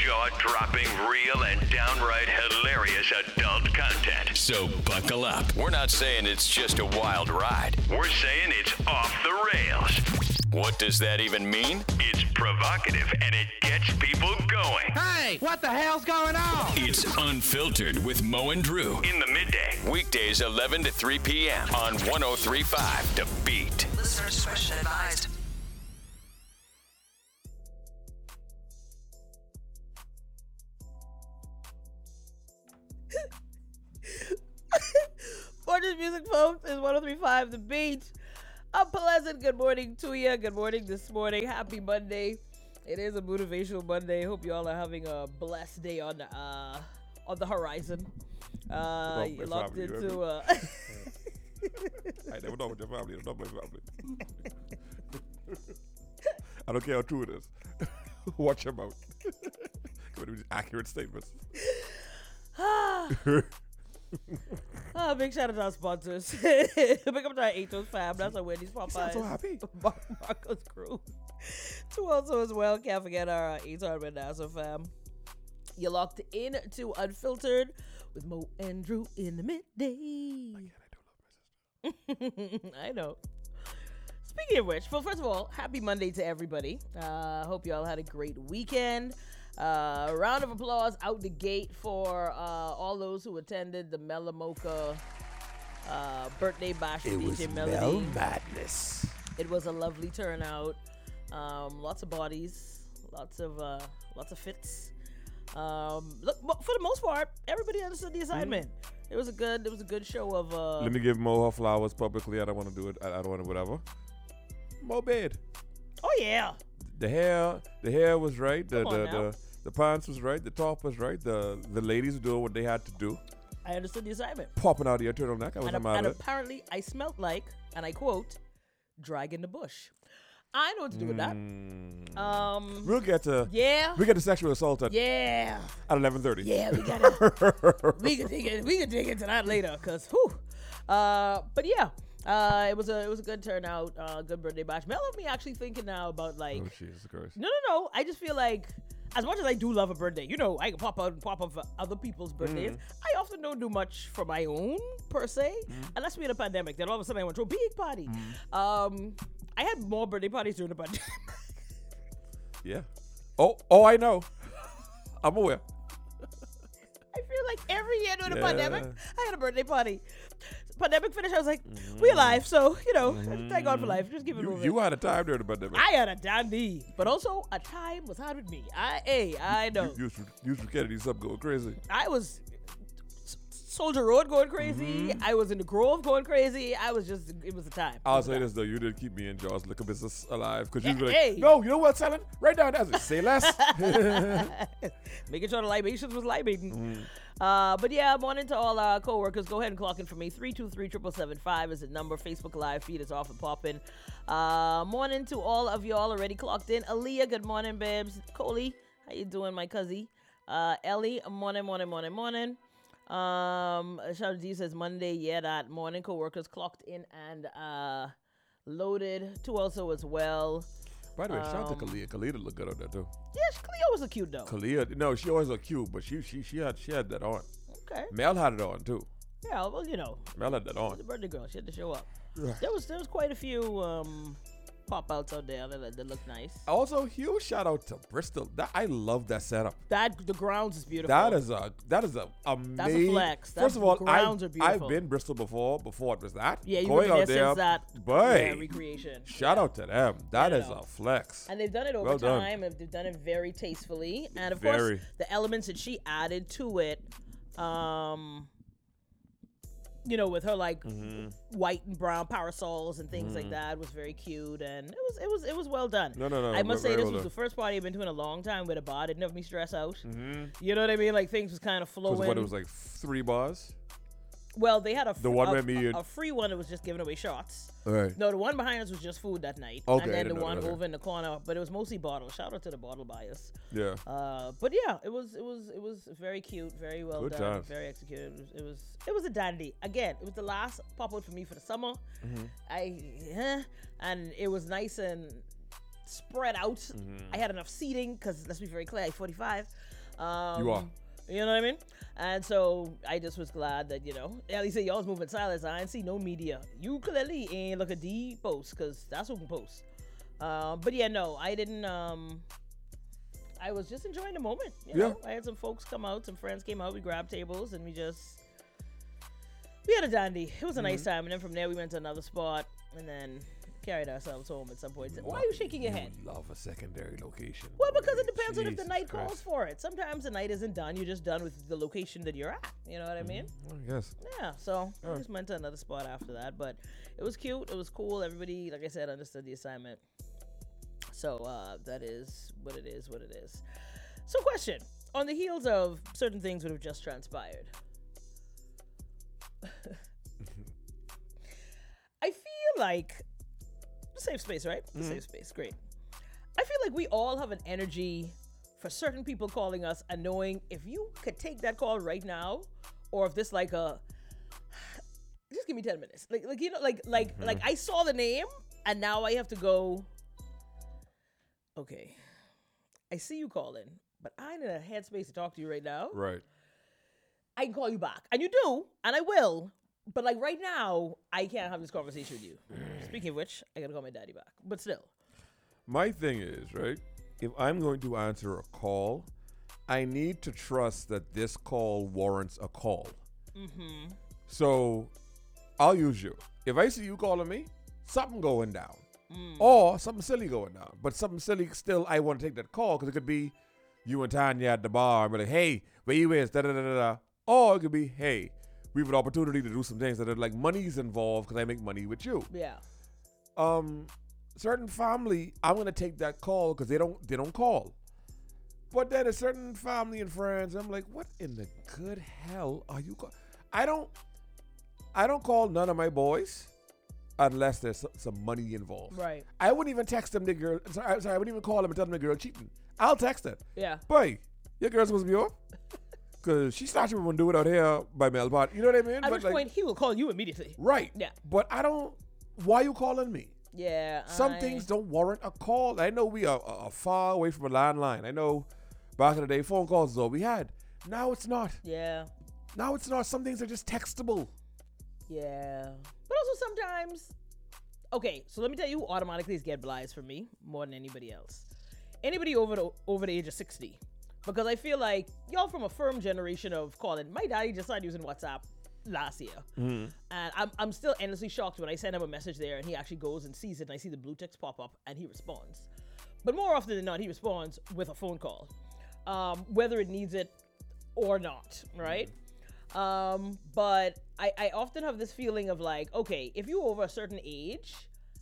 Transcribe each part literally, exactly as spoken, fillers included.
Jaw-dropping, real, and downright hilarious adult content. So buckle up. We're not saying it's just a wild ride. We're saying it's off the rails. What does that even mean? It's provocative, and it gets people going. Hey, what the hell's going on? It's Unfiltered with Mo and Drew in the midday. Weekdays eleven to three p.m. on one oh three point five The Beat. Listener discretion advised. Morning music, folks, is one oh three point five The Beat. A pleasant good morning to you. Good morning this morning. Happy Monday. It is a motivational Monday. Hope you all are having a blessed day on the uh, on the horizon. Uh, you locked family, into. You Uh, I never know with your family. I don't blame family. I don't care how true it is. Watch your mouth. Give me accurate statements. Oh, big shout out to our sponsors. Big up to our Atos fam. That's our Wendy's Popeyes. You sound so happy. Mar- Marcos crew. To also as well, can't forget our uh, Atos Mendoza fam. You're locked in to Unfiltered with Mo and Drew in the midday. Again, I do love my sister. I know. Speaking of which, well, first of all, happy Monday to everybody. Uh, hope you all had a great weekend. Uh, a round of applause out the gate for uh, all those who attended the Melamoka uh, birthday bash with D J Melody. Madness. It was a lovely turnout. Um, lots of bodies, lots of uh, lots of fits. Um, look, for the most part, everybody understood the assignment. Mm. It was a good, it was a good show of. Uh, Let me give Mo her flowers publicly. I don't want to do it. I, I don't want to whatever. Mo bed. Oh yeah. The hair, the hair was right. The Come on the, now. the the pants was right. The top was right. The the ladies were doing what they had to do. I understood the assignment. Popping out of your turtleneck. I was And, and, and out of it. apparently, I smelt like, and I quote, "drag in the bush." I know what to do with that. Mm. Um, We'll get to yeah, we get to sexual assault at, yeah, at eleven thirty. yeah. We gotta, we can dig it. We can dig into that later, cause whew. Uh, but yeah, uh, it was a it was a good turnout. Uh, good birthday bash. Mel of me actually thinking now about like, Oh Jesus Christ. no, no, no. I just feel like. As much as I do love a birthday, you know, I can pop out and pop up for other people's birthdays. Mm. I often don't do much for my own, per se, Mm. unless we had a pandemic. Then all of a sudden I went to a big party. Um, I had more birthday parties during the pandemic. Yeah. Oh, oh, I know. I'm aware. I feel like every year during the Yeah. pandemic, I had a birthday party. Pandemic finished, I was like, we alive, so, you know, thank God for life. Just give it You, over. you had a time during the pandemic. I had a dandy, but also a time was hard with me. I, hey, I know. You, you, you should Kennedy something going crazy. I was S- Soldier Road going crazy. I was in the Grove going crazy. I was just, it was a time. I'll It was a say time. this though, you did keep me and Jaws liquor business alive because you Yeah, were like, hey. no, you know what, selling right down there. Say less. Making sure the libations was libating. Mm. Uh, but yeah, morning to all our co-workers. Go ahead and clock in for me. three two three, seven seven five is the number. Facebook Live feed is off and popping. Uh, morning to all of y'all already clocked in. Aaliyah, good morning, babes. Coley, how you doing, my cousin? Uh, Ellie, morning, morning, morning, morning. Um, shout out to you, says Monday. Yeah, that morning. Co-workers clocked in and uh, loaded. To also as well. By the way, shout out Um, to Kalia. Kalia look good on that too. Yeah, Cleo was a cute though. Kalia, no, she always look cute, but she she she had she had that on. Okay. Mel had it on too. Yeah, well, you know, Mel had that on. the birthday girl. She had to show up. There was there was quite a few um, pop outs out there that, that looked nice. Also, huge shout out to Bristol. That I love that setup. That the grounds is beautiful. That is a that is a amazing. flex. That's- First of all, the grounds I, are beautiful. I've been Bristol before. Before it was that. yeah, you've going been out there there, since that boy. yeah, recreation. Shout out to them. That Yeah, is no. a flex. And they've done it over Well done. time. and They've done it very tastefully, and of Very. course, the elements that she added to it, um, you know, with her like Mm-hmm. white and brown parasols and things like that, was very cute, and it was it was it was well done. No, no, no. I must say very this well was done. the first party I've been to in a long time with a bar. It never me stress out. Mm-hmm. You know what I mean? Like things was kind of Because flowing. what it was like three bars. Well, they had a, The fr- one a, where me a, and- a free one that was just giving away shots. Right. No, the one behind us was just food that night. Okay, And I then the didn't know one that. over in the corner, but it was mostly bottles. Shout out to the bottle buyers. Yeah. Uh, but yeah, it was it was it was very cute, very well Good done, times. very executed. It was, it was it was a dandy. Again, it was the last pop out for me for the summer. Mm-hmm. I eh, and it was nice and spread out. Mm-hmm. I had enough seating because let's be very clear, I forty-five. Um, You are. You know what I mean? And so I just was glad that, you know, at least y'all was moving silence. I ain't see no media. You clearly ain't look at the post because that's who can post. Um, but yeah, no, I didn't. Um, I was just enjoying the moment. You Yeah. know, I had some folks come out, some friends came out. We grabbed tables and we just we had a dandy. It was a nice time. And then from there we went to another spot and then carried ourselves home at some point. Why are you shaking your head? Love a secondary location. Well, because it depends on if the Jesus night Christ. calls for it. Sometimes the night isn't done. You're just done with the location that you're at. You know what I mean? I guess. Yeah, so I just went to another spot after that. But it was cute. It was cool. Everybody, like I said, understood the assignment. So uh, that is what it is, what it is. So question. On the heels of certain things that have just transpired, I feel like safe space, right? Mm-hmm. Safe space, great. I feel like we all have an energy for certain people calling us and knowing if you could take that call right now, or if this like a just give me ten minutes. Like like you know, like like Mm-hmm. like I saw the name and now I have to go. Okay. I see you calling, but I ain't in a headspace to talk to you right now. Right. I can call you back. And you do, and I will. But like right now, I can't have this conversation with you. Speaking of which, I gotta call my daddy back. But still. My thing is, right, if I'm going to answer a call, I need to trust that this call warrants a call. Mm-hmm. So I'll use you. If I see you calling me, something going down. Mm. Or something silly going down. But something silly still, I want to take that call because it could be you and Tanya at the bar and be like, hey, where you is? Da da da da da. Or it could be, hey, we have an opportunity to do some things that are like money's involved because I make money with you. Yeah. Um, certain family, I'm gonna take that call because they don't they don't call. But then a certain family and friends, I'm like, what in the good hell are you? Call-? I don't, I don't call none of my boys unless there's some, some money involved. Right. I wouldn't even text them the girl. Sorry, sorry, I wouldn't even call them and tell them the girl cheating. I'll text her. Yeah. Boy, your girl's supposed to be off. Because she's not even going to do it out here by Melbourne. You know what I mean? At But which like, point he will call you immediately. right. Yeah. But I don't, why you calling me? Yeah. Some I- things don't warrant a call. I know we are, are far away from a landline. I know back in the day, phone calls is all we had. Now it's not. Yeah. Now it's not. Some things are just textable. Yeah. But also sometimes. Okay, so let me tell you who automatically is get blighs for me more than anybody else. Anybody over the over the age of sixty. Because I feel like y'all from a firm generation of calling. My daddy just started using WhatsApp last year. Mm-hmm. And I'm, I'm still endlessly shocked when I send him a message there and he actually goes and sees it and I see the blue text pop up and he responds. But more often than not, he responds with a phone call, um, whether it needs it or not, right? Um, but I, I often have this feeling of like, okay, if you're over a certain age,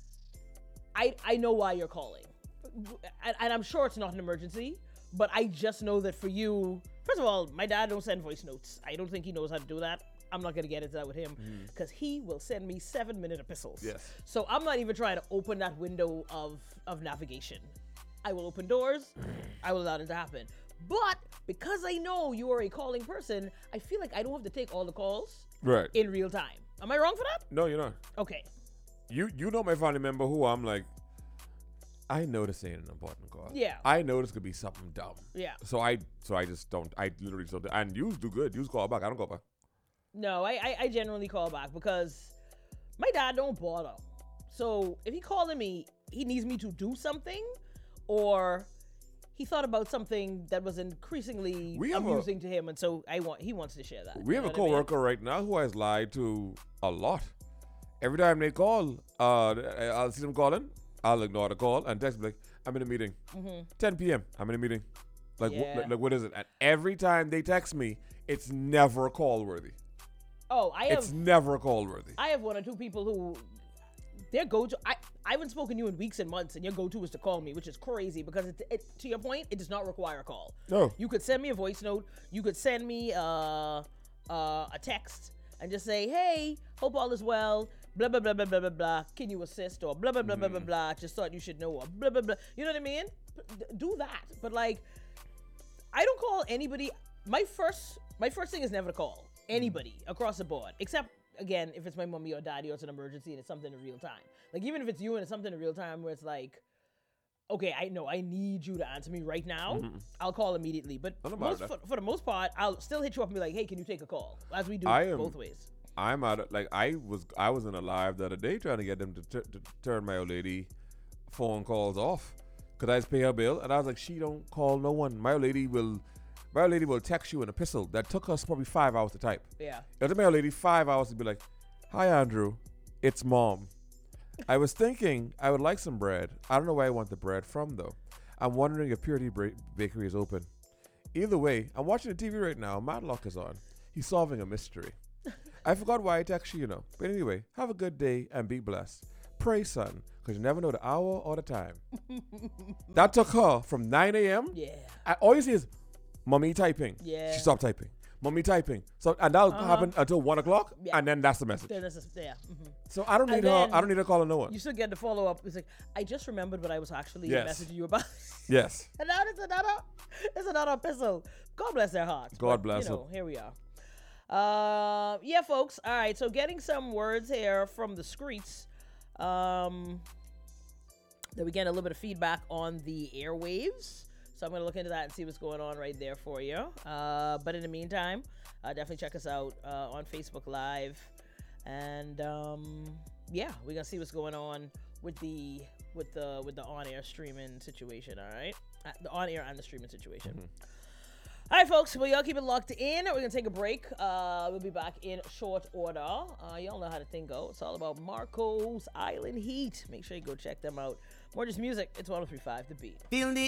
I, I know why you're calling. And, and I'm sure it's not an emergency. But I just know that for you, first of all, my dad don't send voice notes. I don't think he knows how to do that. I'm not going to get into that with him because he will send me seven minute epistles. Yes. So I'm not even trying to open that window of, of navigation. I will open doors. I will allow it to happen. But because I know you are a calling person, I feel like I don't have to take all the calls Right. in real time. Am I wrong for that? No, you're not. Okay. You you know my family member who I'm like, I know this ain't an important call. Yeah. I know this could be something dumb. Yeah. So I so I just don't. I literally just don't. And you do good. You call back. I don't call back. No, I, I, I generally call back because my dad don't bother. So if he calling me, he needs me to do something, or he thought about something that was increasingly We have a- amusing to him, and so I want he wants to share that. We You have know a what I mean? coworker right now who has lied to a lot. Every time they call, uh, I'll see them calling. I'll ignore the call and text them like, I'm in a meeting. Mm-hmm. ten p.m. I'm in a meeting. Like, Yeah. wh- like, like, what is it? And every time they text me, it's never call worthy. Oh, I have It's never call worthy. I have one or two people who their go-to. I I haven't spoken to you in weeks and months, and your go-to is to call me, which is crazy because it, it to your point, it does not require a call. No. You could send me a voice note. You could send me uh, uh, a text and just say, "Hey, hope all is well." Blah blah blah blah blah blah blah. Can you assist or blah blah blah blah blah blah? Just thought you should know or blah blah blah. You know what I mean? D- Do that. But like, I don't call anybody. My first my first thing is never to call anybody across the board, except again if it's my mommy or daddy or it's an emergency and it's something in real time. Like even if it's you and it's something in real time where it's like, okay, I know I need you to answer me right now. Mm-hmm. I'll call immediately. But I don't most, mind for, for the most part, I'll still hit you up and be like, hey, can you take a call? As we do I am- both ways. I'm out of, like, I was I was in a live the other day trying to get them to, t- to turn my old lady phone calls off because I just pay her bill, and I was like, she don't call no one. My old lady will, my old lady will text you an epistle that took us probably five hours to type. Yeah. It took my old lady five hours to be like, hi Andrew, it's mom. I was thinking I would like some bread. I don't know where I want the bread from though. I'm wondering if Purity Bra- Bakery is open. Either way, I'm watching the T V right now. Matlock is on. He's solving a mystery. I forgot why I text you, you know. But anyway, have a good day and be blessed. Pray, son, because you never know the hour or the time. That took her from nine a.m. Yeah. I, all you see is, mommy typing. Yeah. She stopped typing. Mommy typing. So and that'll Uh-huh. happen until one o'clock, Yeah. and then that's the message. Then this is, yeah. mhm. So I don't need And her. then I don't need her calling no one. You still get the follow up. It's like, I just remembered what I was actually Yes. messaging you about. Yes. And now it's another, it's another epistle. God bless their hearts. God but, bless you know, Here we are. Uh, yeah, folks. All right. So getting some words here from the streets. Um, then we get a little bit of feedback on the airwaves. So I'm gonna look into that and see what's going on right there for you. Uh, but in the meantime, uh, definitely check us out uh, on Facebook Live, and um, yeah, we're gonna see what's going on with the with the with the on-air streaming situation. All right, uh, the on-air and the streaming situation. All right, folks. Well, y'all keep it locked in. We're gonna take a break. Uh, we'll be back in short order. Uh, y'all know how the thing go. It's all about Marco's Island Heat. Make sure you go check them out. More just music. It's one oh three point five The Beat. Feel the